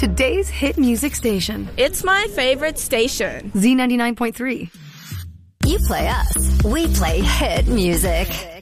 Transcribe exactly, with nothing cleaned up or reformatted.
today's hit music station. It's my favorite station. Z ninety-nine point three. You play us, we play hit music.